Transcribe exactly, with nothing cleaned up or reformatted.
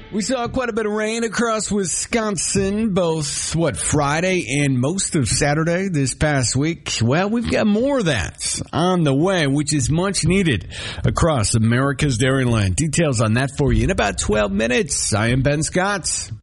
We saw quite a bit of rain across Wisconsin, both, what, Friday and most of Saturday this past week. Well, we've got more of that on the way, which is much needed across America's Dairyland. Details on that for you in about twelve minutes. I am Ben Scott.